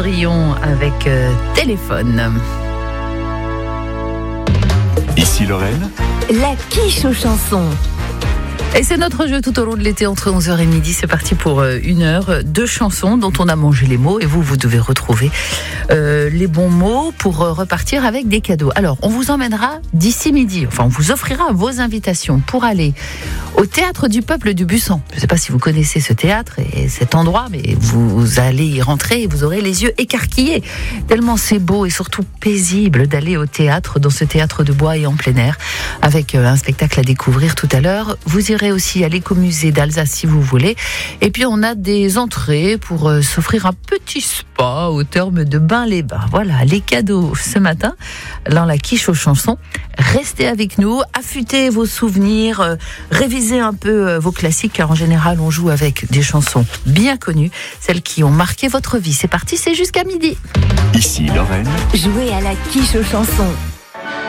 Cendrillon avec téléphone. Ici Lorraine. La quiche aux chansons. Et c'est notre jeu tout au long de l'été entre 11h et midi. C'est parti pour 1 heure. 2 chansons dont on a mangé les mots. Et vous devez retrouver les bons mots pour repartir avec des cadeaux. Alors, on vous emmènera d'ici midi. Enfin, on vous offrira vos invitations pour aller au Théâtre du Peuple du Buisson. Je ne sais pas si vous connaissez ce théâtre et cet endroit, mais vous allez y rentrer et vous aurez les yeux écarquillés. Tellement c'est beau et surtout paisible d'aller au théâtre, dans ce théâtre de bois et en plein air, avec un spectacle à découvrir tout à l'heure. Vous irez aussi à l'écomusée d'Alsace si vous voulez. Et puis on a des entrées pour s'offrir un petit spa au terme de Bain-les-Bains. Voilà, les cadeaux ce matin dans la quiche aux chansons. Restez avec nous, affûtez vos souvenirs, révisez un peu vos classiques, car en général on joue avec des chansons bien connues, celles qui ont marqué votre vie. C'est parti, c'est jusqu'à midi. Ici Lorraine. Jouez à la quiche aux chansons.